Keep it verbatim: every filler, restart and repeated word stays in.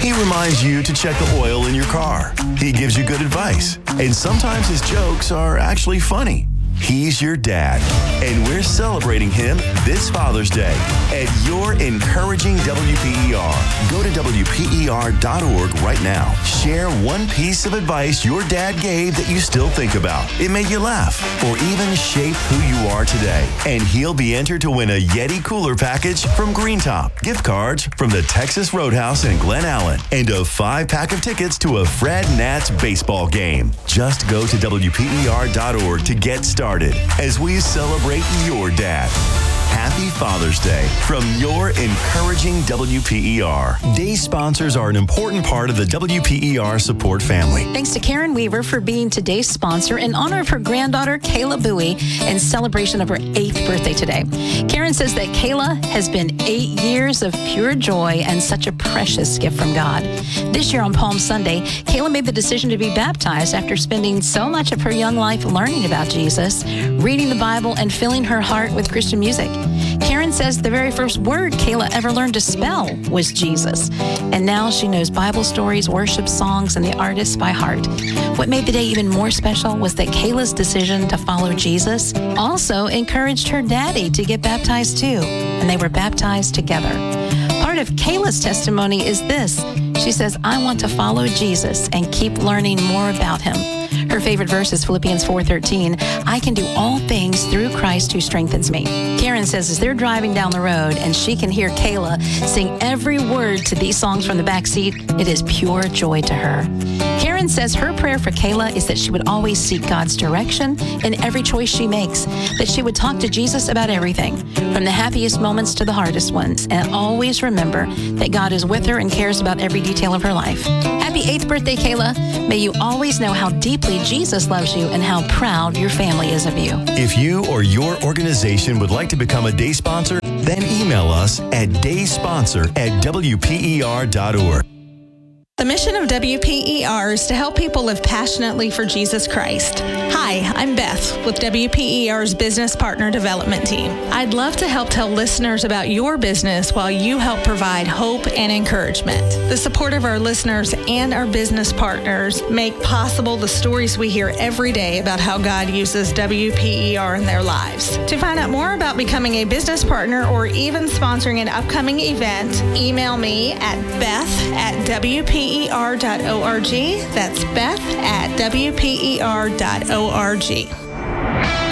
He reminds you to check the oil in your car. He gives you good advice. And sometimes his jokes are actually funny. He's your dad, and we're celebrating him this Father's Day at your encouraging W P E R. Go to W P E R dot org right now. Share one piece of advice your dad gave that you still think about. It made you laugh or even shape who you are today. And he'll be entered to win a Yeti cooler package from Green Top, gift cards from the Texas Roadhouse in Glen Allen, and a five-pack of tickets to a Fred Nats baseball game. Just go to W P E R dot org to get started as we celebrate your dad. Happy Father's Day from your encouraging W P E R. Day sponsors are an important part of the W P E R support family. Thanks to Karen Weaver for being today's sponsor in honor of her granddaughter, Kayla Bowie, in celebration of her eighth birthday today. Karen says that Kayla has been eight years of pure joy and such a precious gift from God. This year on Palm Sunday, Kayla made the decision to be baptized after spending so much of her young life learning about Jesus, reading the Bible, and filling her heart with Christian music. Karen says the very first word Kayla ever learned to spell was Jesus. And now she knows Bible stories, worship songs, and the artists by heart. What made the day even more special was that Kayla's decision to follow Jesus also encouraged her daddy to get baptized too. And they were baptized together. Part of Kayla's testimony is this. She says, I want to follow Jesus and keep learning more about him. Her favorite verse is Philippians four thirteen. I can do all things through Christ who strengthens me. Karen says as they're driving down the road and she can hear Kayla sing every word to these songs from the back seat, it is pure joy to her. Karen says her prayer for Kayla is that she would always seek God's direction in every choice she makes, that she would talk to Jesus about everything, from the happiest moments to the hardest ones, and always remember that God is with her and cares about every detail of her life. Happy eighth birthday, Kayla. May you always know how deeply Jesus loves you and how proud your family is of you. If you or your organization would like to become a day sponsor, then email us at daysponsor at W P E R dot org. The mission of W P E R is to help people live passionately for Jesus Christ. Hi, I'm Beth with W P E R's Business Partner Development Team. I'd love to help tell listeners about your business while you help provide hope and encouragement. The support of our listeners and our business partners make possible the stories we hear every day about how God uses W P E R in their lives. To find out more about becoming a business partner or even sponsoring an upcoming event, email me at beth at W P E R dot org. That's Beth at W P E R dot org.